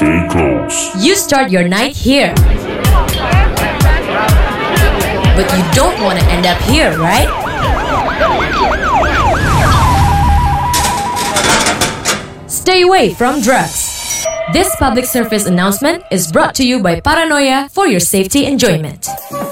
Stay close. You start your night here. But you don't want to end up here, right? Stay away from drugs. This public service announcement is brought to you by Paranoia for your safety enjoyment.